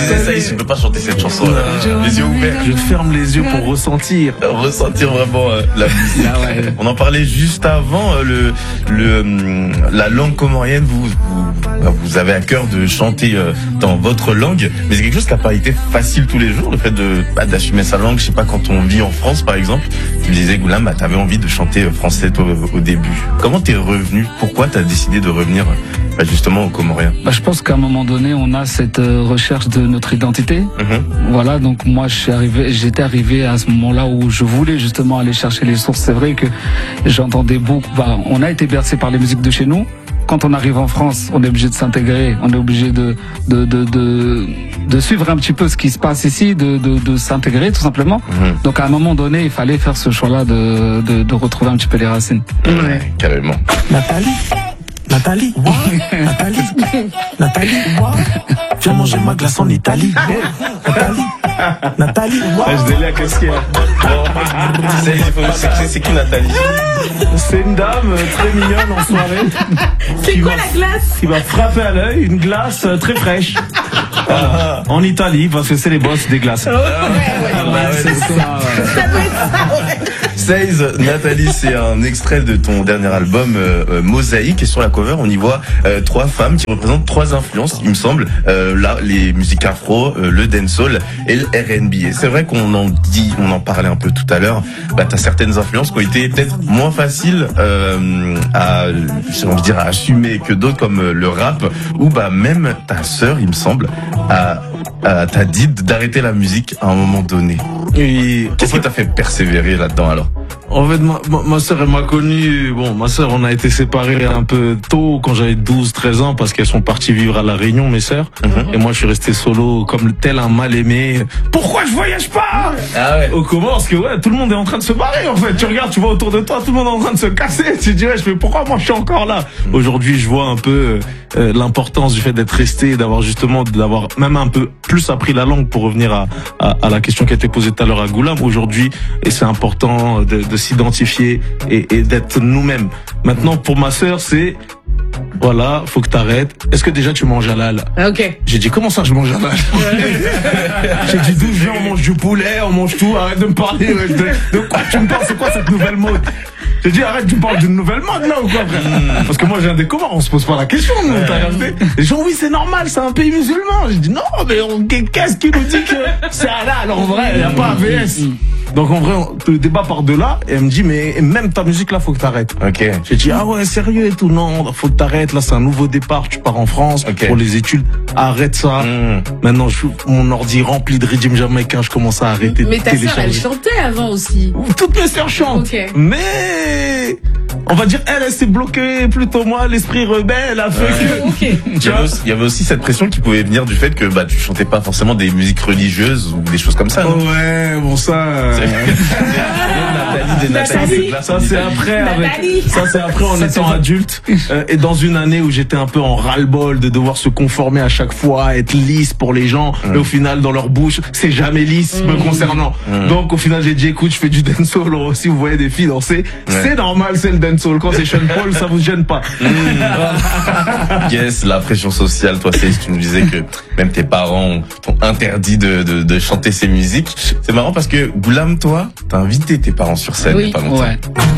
Ça, il ne peut pas chanter cette chanson les yeux ouverts. Je ferme les yeux pour ressentir Vraiment la musique. Ah ouais. On en parlait juste avant, la langue comorienne, vous avez à cœur de chanter dans votre langue, mais c'est quelque chose qui n'a pas été facile tous les jours, le fait d'assumer sa langue. Je sais pas, quand on vit en France par exemple, tu me disais Goulam, t'avais envie de chanter français toi, au début. Comment t'es revenu? Pourquoi t'as décidé de revenir justement au comorien? Je pense qu'à un moment donné, on a cette recherche de notre identité. Voilà, donc moi j'étais arrivé à ce moment-là où je voulais justement aller chercher les sources. C'est vrai que j'entendais beaucoup. On a été bercé par les musiques de chez nous. Quand on arrive en France, on est obligé de s'intégrer, on est obligé de suivre un petit peu ce qui se passe ici, de s'intégrer tout simplement. Donc à un moment donné, il fallait faire ce choix-là de retrouver un petit peu les racines. Ouais, carrément. Nathalie, viens manger ma glace en Italie. Nathalie, Je délire, qu'est-ce qu'il y a? C'est qui Nathalie? c'est une dame très mignonne en soirée. C'est quoi la glace? Qui va frapper à l'œil une glace très fraîche. En Italie, parce que c'est les boss des glaces. C'est ça. Ça doit être ça, ouais. Says, Nathalie, c'est un extrait de ton dernier album Mosaïque, et sur la cover on y voit trois femmes qui représentent trois influences, il me semble, là les musiques afro, le dancehall et le R&B. Et c'est vrai qu'on en parlait un peu tout à l'heure, t'as certaines influences qui ont été peut-être moins faciles à assumer que d'autres, comme le rap, ou même ta sœur, il me semble, t'a dit d'arrêter la musique à un moment donné. Et Qu'est-ce qui t'a fait persévérer là-dedans alors? en fait, ma sœur, elle m'a connu. Bon, ma sœur, on a été séparés un peu tôt, quand j'avais 12-13 ans, parce qu'elles sont parties vivre à La Réunion, mes sœurs. Et moi, je suis resté solo, comme tel un mal-aimé. Pourquoi je voyage pas? Ah ouais. Au Comores, parce que tout le monde est en train de se barrer, en fait. Tu regardes, tu vois autour de toi, tout le monde est en train de se casser. Tu te dis, mais pourquoi moi je suis encore là? Aujourd'hui, je vois un peu l'importance du fait d'être resté, d'avoir même un peu plus appris la langue, pour revenir à la question qui a été posée tout à l'heure à Goulam. Aujourd'hui, et c'est important de s'identifier et d'être nous-mêmes. Maintenant, pour ma sœur, c'est voilà, faut que t'arrêtes. Est-ce que déjà tu manges halal? Ok. J'ai dit, comment ça je mange halal? J'ai dit, d'où je viens, on mange du poulet, on mange tout, arrête de me parler. De quoi tu me parles? C'est quoi cette nouvelle mode? J'ai dit, arrête, tu me parles d'une nouvelle mode là ou quoi, frère? Parce que moi j'ai un des Comores, on se pose pas la question, nous, t'as regardé? Les gens, oui, c'est normal, c'est un pays musulman. J'ai dit, non, mais qu'est-ce qui nous dit que c'est halal en vrai? Il n'y a pas AVS. Donc en vrai, le débat part de là, et elle me dit, mais même ta musique là, faut que t'arrêtes. Ok. J'ai dit, ah ouais, sérieux et tout, non, faut que t'arrêtes, là c'est un nouveau départ, tu pars en France pour les études, arrête ça. Maintenant, mon ordi rempli de régime jamaïcain, je commence à arrêter de Mais ta sœur, télécharger. elle chantait avant aussi. Toutes mes sœurs chantent, Ok. mais on va dire, elle s'est bloquée, plutôt moi, l'esprit rebelle a fait que... Ok. Il y avait aussi cette pression qui pouvait venir du fait que tu chantais pas forcément des musiques religieuses ou des choses comme ça. Non? Ouais, bon ça... Nathalie. Ça c'est après en étant adulte et dans une année où j'étais un peu en ras-le-bol de devoir se conformer à chaque fois, être lisse pour les gens, et au final dans leur bouche c'est jamais lisse me concernant. Donc au final j'ai dit, écoute, je fais du dancehall, si vous voyez des filles danser, c'est normal, c'est le dancehall, quand c'est Sean Paul ça vous gêne pas. Yes, la pression sociale, toi c'est, tu nous disais que même tes parents t'ont interdit de chanter ces musiques. C'est marrant parce que Goulam, toi, t'as invité tes parents sur scène il y a pas longtemps. Ouais.